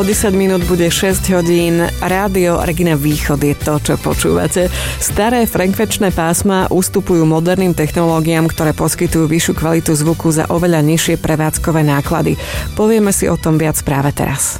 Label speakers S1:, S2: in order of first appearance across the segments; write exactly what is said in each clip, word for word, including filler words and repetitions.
S1: o desať minút bude šesť hodín. Rádio Regina Východ je to, čo počúvate. Staré frekvenčné pásma ustupujú moderným technológiám, ktoré poskytujú vyššiu kvalitu zvuku za oveľa nižšie prevádzkové náklady. Povieme si o tom viac práve teraz.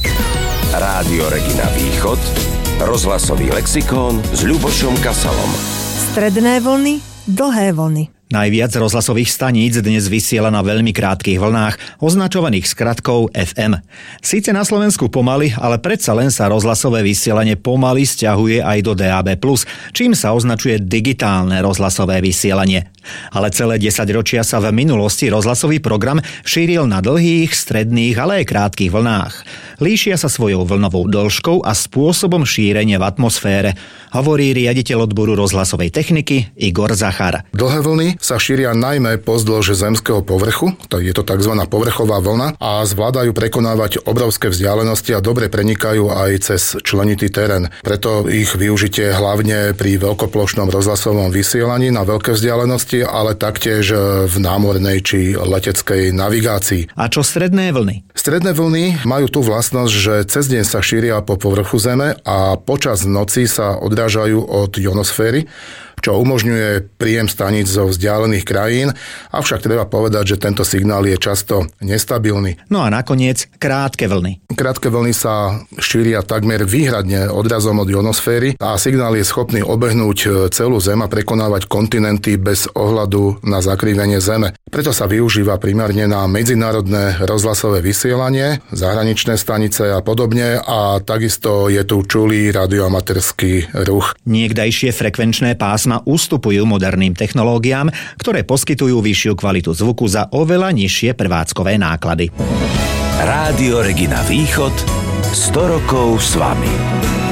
S2: Rádio Regina Východ, rozhlasový lexikón s Ľubošom Kasalom.
S3: Stredné vlny, dlhé vlny.
S4: Najviac rozhlasových staníc dnes vysiela na veľmi krátkych vlnách, označovaných skratkou ef em. Síce na Slovensku pomaly, ale predsa len sa rozhlasové vysielanie pomaly sťahuje aj do dé á bé plus, čím sa označuje digitálne rozhlasové vysielanie. Ale celé desaťročia sa v minulosti rozhlasový program šíril na dlhých, stredných, ale aj krátkych vlnách. Líšia sa svojou vlnovou dĺžkou a spôsobom šírenia v atmosfére, hovorí riaditeľ odboru rozhlasovej techniky Igor Zachar.
S5: Dlhé vlny sa šíria najmä pozdĺž zemského povrchu, je to tzv. Povrchová vlna, a zvládajú prekonávať obrovské vzdialenosti a dobre prenikajú aj cez členitý terén. Preto ich využitie hlavne pri veľkoplošnom rozhlasovom vysielaní na veľké vzdialenosti, ale taktiež v námornej či leteckej navigácii.
S4: A čo stredné vlny?
S5: Stredné vlny majú tú vlastnosť, že cez deň sa šíria po povrchu Zeme a počas noci sa odrážajú od ionosféry, čo umožňuje príjem staníc zo vzdialených krajín, avšak treba povedať, že tento signál je často nestabilný.
S4: No a nakoniec krátke vlny.
S5: Krátke vlny sa šíria takmer výhradne odrazom od ionosféry a signál je schopný obehnúť celú Zem a prekonávať kontinenty bez ohľadu na zakrivenie Zeme. Preto sa využíva primárne na medzinárodné rozhlasové vysielanie, zahraničné stanice a podobne, a takisto je tu čulý radioamatérsky ruch.
S4: Niekdajšie frekvenčné pásma ustupujú moderným technológiám, ktoré poskytujú vyššiu kvalitu zvuku za oveľa nižšie prevádzkové náklady.
S2: Rádio Regina Východ, sto rokov s vami.